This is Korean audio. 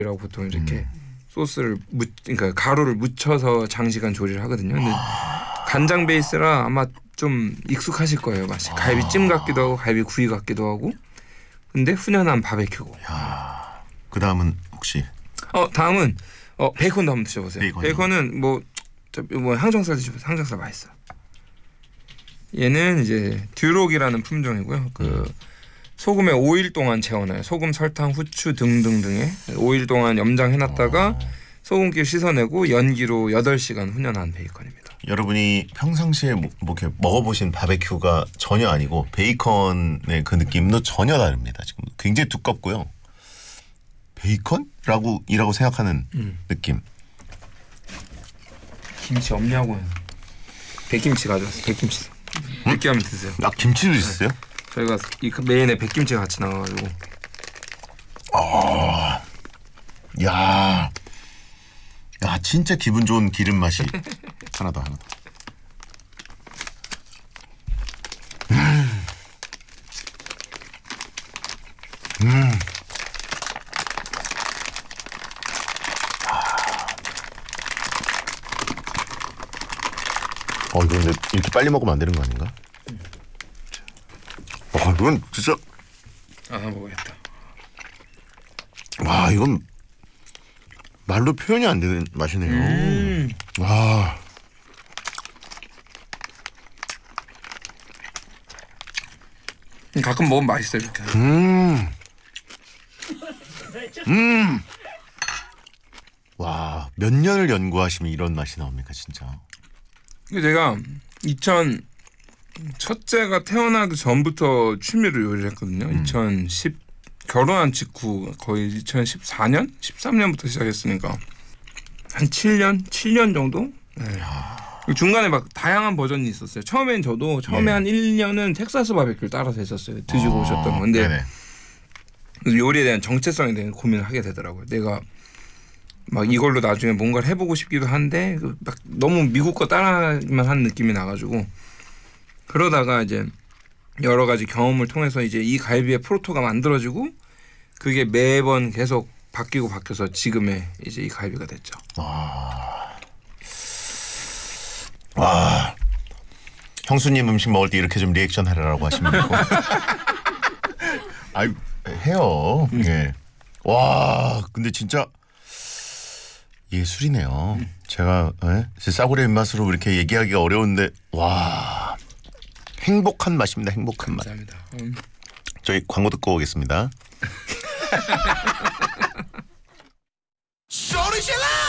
라고 보통 이렇게 소스를 그러니까 가루를 묻혀서 장시간 조리를 하거든요. 근데 간장 베이스라 아마 좀 익숙하실 거예요, 맛이. 갈비찜 같기도 하고 갈비 구이 같기도 하고. 근데 훈연한 바베큐고. 야, 그 다음은 혹시? 다음은 베이컨도 한번 드셔보세요. 베이컨은 뭐 항정살 드셔보세요. 항정살 맛있어요. 얘는 이제 듀록이라는 품종이고요. 그 소금에 5일 동안 재워놔요. 소금, 설탕, 후추 등등등에 5일 동안 염장해놨다가 소금기를 씻어내고 연기로 8시간 훈연한 베이컨입니다. 여러분이 평상시에 뭐 이렇게 먹어보신 바베큐가 전혀 아니고 베이컨의 그 느낌도 전혀 다릅니다. 지금 굉장히 두껍고요. 베이컨이라고 생각하는 느낌. 김치 없냐고요. 백김치 가져왔어요. 백김치. 느끼하면 드세요. 김치도 있어요? 저희가 이 메인에 백김치가 같이 나와가지고. 야, 진짜 기분 좋은 기름 맛이. 하나 더. 이거 근데 이렇게 빨리 먹으면 안 되는 거 아닌가? 이건 진짜. 먹어야겠다. 와, 이건 말로 표현이 안 되는 맛이네요. 와. 가끔 먹으면 맛있어요, 이렇게. 와, 몇 년을 연구하시면 이런 맛이 나옵니까, 진짜? 제가 첫째가 태어나기 전부터 취미로 요리를 했거든요. 2010 결혼한 직후 거의 2014년, 13년부터 시작했으니까 한 7년 정도. 네. 중간에 막 다양한 버전이 있었어요. 처음엔 저도 한 1년은 텍사스 바베큐를 따라서 했었어요. 드시고 오셨던 건데 요리에 대한 정체성에 대한 고민을 하게 되더라고요. 내가 막 이걸로 나중에 뭔가를 해보고 싶기도 한데 막 너무 미국 거 따라만 한 느낌이 나가지고 그러다가 이제 여러 가지 경험을 통해서 이제 이 갈비의 프로토가 만들어지고 그게 매번 계속 바뀌어서 지금의 이제 이 갈비가 됐죠. 와, 형수님 음식 먹을 때 이렇게 좀 리액션 하라고 하시면 되고. 해요. 예. 와, 근데 진짜 예술이네요. 제가 제 싸구려 입맛으로 이렇게 얘기하기가 어려운데 와, 행복한 맛입니다. 행복한 맛. 감사합니다. 저희 광고 듣고 오겠습니다. 소리 질러!